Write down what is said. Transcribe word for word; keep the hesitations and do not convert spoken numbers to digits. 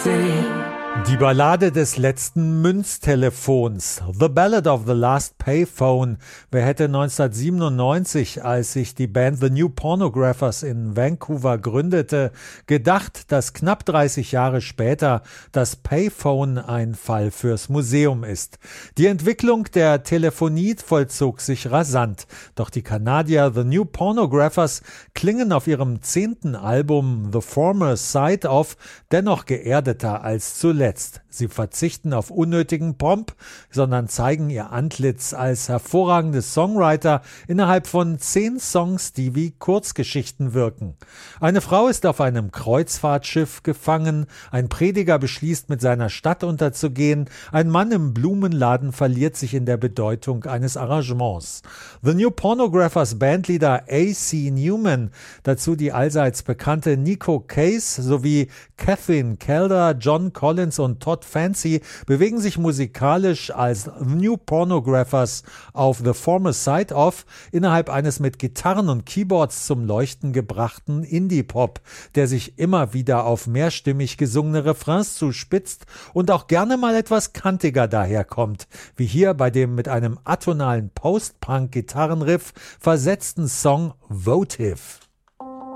Die Ballade des letzten Münztelefons, The Ballad of the Last Payphone. Wer hätte neunzehnhundertsiebenundneunzig, als sich die Band The New Pornographers in Vancouver gründete, gedacht, dass knapp dreißig Jahre später das Payphone ein Fall fürs Museum ist. Die Entwicklung der Telefonie vollzog sich rasant, doch die Kanadier The New Pornographers klingen auf ihrem zehnten Album The Former Side of dennoch geerdeter als zuletzt. Sie verzichten auf unnötigen Pomp, sondern zeigen ihr Antlitz als hervorragende Songwriter innerhalb von zehn Songs, die wie Kurzgeschichten wirken. Eine Frau ist auf einem Kreuzfahrtschiff gefangen, ein Prediger beschließt, mit seiner Stadt unterzugehen, ein Mann im Blumenladen verliert sich in der Bedeutung eines Arrangements. The New Pornographers Bandleader A C Newman, dazu die allseits bekannte Nico Case sowie Kathleen Kelder, John Collins und Todd Fancy bewegen sich musikalisch als The New Pornographers auf The Former Side of innerhalb eines mit Gitarren und Keyboards zum Leuchten gebrachten Indie-Pop, der sich immer wieder auf mehrstimmig gesungene Refrains zuspitzt und auch gerne mal etwas kantiger daherkommt, wie hier bei dem mit einem atonalen Post-Punk-Gitarrenriff versetzten Song Votive.